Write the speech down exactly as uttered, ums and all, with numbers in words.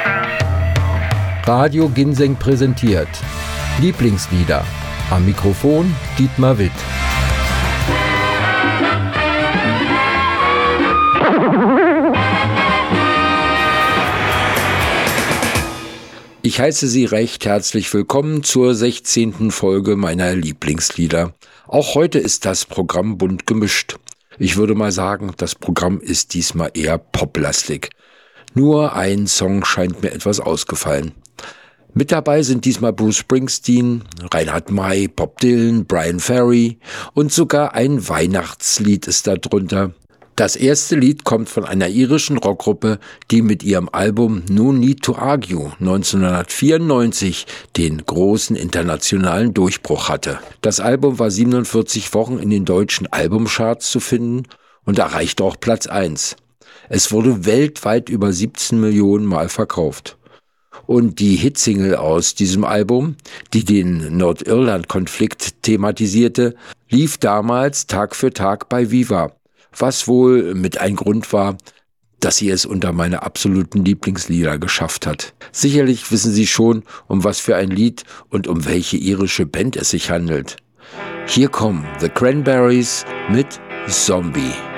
Radio Ginseng präsentiert Lieblingslieder. Am Mikrofon Dietmar Witt. Ich heiße Sie recht herzlich willkommen zur sechzehnten Folge meiner Lieblingslieder. Auch heute ist das Programm bunt gemischt. Ich würde mal sagen, das Programm ist diesmal eher poplastig. Nur ein Song scheint mir etwas ausgefallen. Mit dabei sind diesmal Bruce Springsteen, Reinhard May, Bob Dylan, Bryan Ferry und sogar ein Weihnachtslied ist da drunter. Das erste Lied kommt von einer irischen Rockgruppe, die mit ihrem Album No Need to Argue neunzehnhundertvierundneunzig den großen internationalen Durchbruch hatte. Das Album war siebenundvierzig Wochen in den deutschen Albumcharts zu finden und erreichte auch Platz eins. Es wurde weltweit über siebzehn Millionen Mal verkauft. Und die Hitsingle aus diesem Album, die den Nordirland-Konflikt thematisierte, lief damals Tag für Tag bei Viva, was wohl mit ein Grund war, dass sie es unter meine absoluten Lieblingslieder geschafft hat. Sicherlich wissen Sie schon, um was für ein Lied und um welche irische Band es sich handelt. Hier kommen The Cranberries mit Zombie.